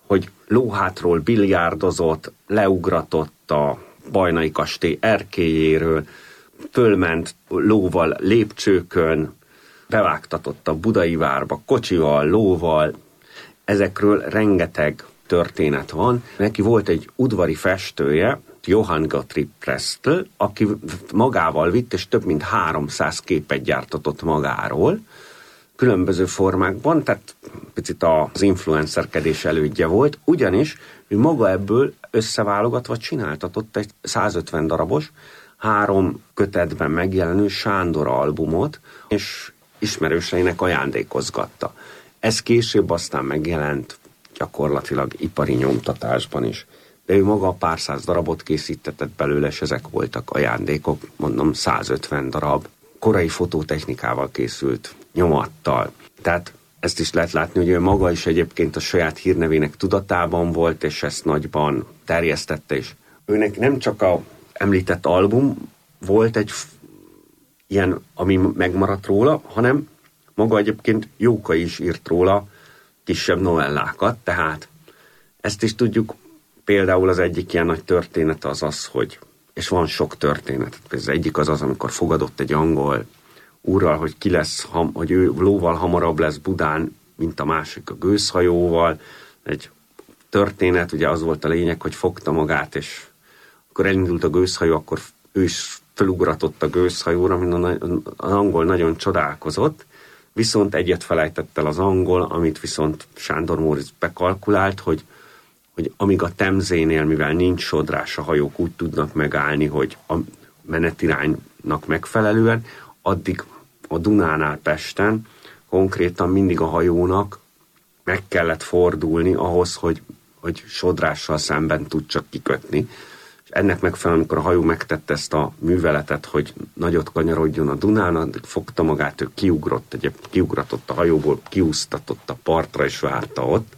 hogy lóhátról biliárdozott, leugratott a Bajnai kastély erkélyéről, fölment lóval lépcsőkön, bevágtatott a Budai várba kocsival, lóval. Ezekről rengeteg történet van. Neki volt egy udvari festője, Johann Gottlieb Prestel, aki magával vitt, és több mint 300 képet gyártatott magáról, különböző formákban, tehát picit az influencerkedés elődje volt, ugyanis ő maga ebből összeválogatva csináltatott egy 150 darabos, 3 kötetben megjelenő Sándor albumot, és ismerőseinek ajándékozgatta. Ez később aztán megjelent gyakorlatilag ipari nyomtatásban is. De ő maga pár száz darabot készítetett belőle, és ezek voltak ajándékok, mondom 150 darab. Korai fototechnikával készült nyomattal. Tehát ezt is lehet látni, hogy ő maga is egyébként a saját hírnevének tudatában volt, és ezt nagyban terjesztette is. Őnek nem csak a említett album volt egy ilyen, ami megmaradt róla, hanem maga egyébként Jóka is írt róla kisebb novellákat, tehát ezt is tudjuk, például az egyik ilyen nagy történet az, hogy, és van sok történet, az egyik az, amikor fogadott egy angol úrral, hogy ki lesz, hogy ő lóval hamarabb lesz Budán, mint a másik a gőzhajóval. Egy történet, ugye az volt a lényeg, hogy fogta magát, és akkor elindult a gőzhajó, akkor ő is felugratott a gőzhajóra, mint az angol nagyon csodálkozott, viszont egyet felejtett el az angol, amit viszont Sándor Móricz bekalkulált, hogy amíg a Temzénél, mivel nincs sodrás, a hajók úgy tudnak megállni, hogy a menetiránynak megfelelően, addig a Dunánál Pesten konkrétan mindig a hajónak meg kellett fordulni ahhoz, hogy sodrással szemben tud csak kikötni. És ennek megfelelően, amikor a hajó megtette ezt a műveletet, hogy nagyot kanyarodjon a Dunán, fogta magát, ő kiugratott a hajóból, kiúsztatott a partra, és várta ott.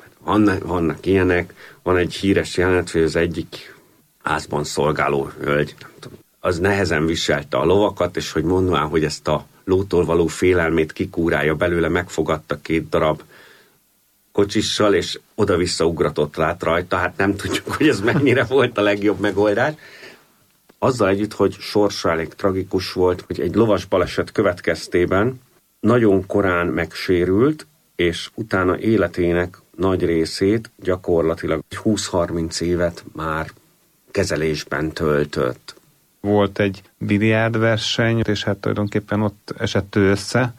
Vannak ilyenek, van egy híres jelenet, hogy az egyik házban szolgáló hölgy, az nehezen viselte a lovakat, és hogy mondván, hogy ezt a lótól való félelmét kikúrálja belőle, megfogadta 2 darab kocsissal, és oda-vissza ugratott lát rajta, hát nem tudjuk, hogy ez mennyire volt a legjobb megoldás. Azzal együtt, hogy sorsa elég tragikus volt, hogy egy lovas baleset következtében nagyon korán megsérült, és utána életének nagy részét gyakorlatilag 20-30 évet már kezelésben töltött. Volt egy biliárdverseny, és hát tulajdonképpen ott esett ő össze,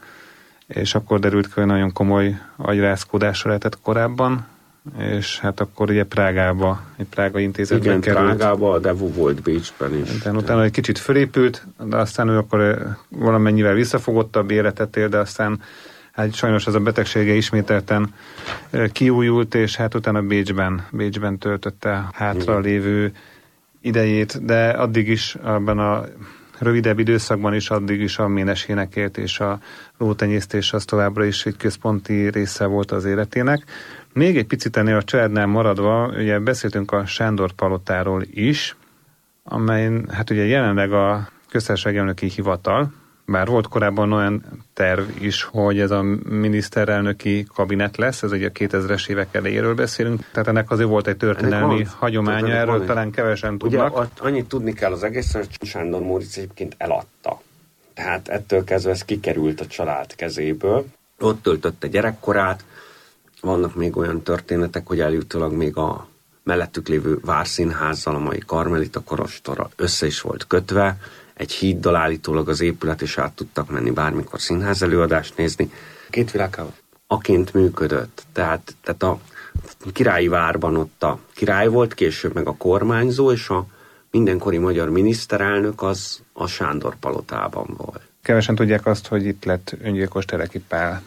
és akkor derült ki, hogy nagyon komoly agyrázkódásra lehetett korábban, és hát akkor ugye Prágába, egy prágai intézetben került. Igen, Prágába, de volt Bécsben is. De utána egy kicsit fölépült, de aztán ő akkor valamennyivel visszafogottabb életet él, de aztán hát sajnos ez a betegsége ismételten kiújult, és hát utána Bécsben töltötte hátra lévő idejét, de addig is, abban a rövidebb időszakban is, addig is a ménesének élt, és a lótenyésztés az továbbra is egy központi része volt az életének. Még egy picit ennél a családnál maradva, ugye beszéltünk a Sándor palotáról is, amely hát ugye jelenleg a köztársasági elnöki hivatal, bár volt korábban olyan terv is, hogy ez a miniszterelnöki kabinet lesz, ez ugye a 2000-es évek elejéről beszélünk, tehát ennek azért volt egy történelmi hagyománya, erről talán kevesen tudnak. Ugye annyit tudni kell az egész, hogy Sándor Móricz egyébként eladta. Tehát ettől kezdve ez kikerült a család kezéből. Ott töltötte gyerekkorát, vannak még olyan történetek, hogy eljutólag még a mellettük lévő Várszínházzal, a mai Karmelita kolostorral össze is volt kötve, egy híddal állítólag az épület, és át tudtak menni bármikor színház előadást nézni. 2 világháború aként működött. Tehát a királyi várban ott a király volt, később meg a kormányzó, és a mindenkori magyar miniszterelnök az a Sándor palotában volt. Kevesen tudják azt, hogy itt lett öngyilkos Teleki Pál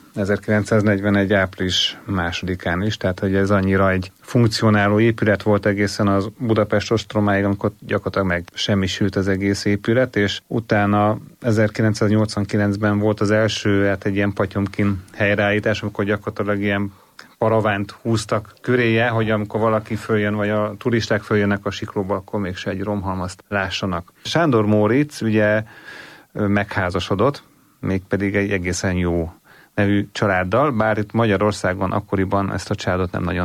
1941. április 2-án is, tehát hogy ez annyira egy funkcionáló épület volt egészen az Budapest ostromáig, amikor gyakorlatilag meg semmisült az egész épület, és utána 1989-ben volt az első, hát egy ilyen Patyomkin helyreállítás, amikor gyakorlatilag ilyen paravánt húztak köréje, hogy amikor valaki följön, vagy a turisták följönnek a siklóba, akkor mégse egy romhalmazt lássanak. Sándor Móricz ugye megházasodott, mégpedig egy egészen jó nevű családdal, bár itt Magyarországon akkoriban ezt a családot nem nagyon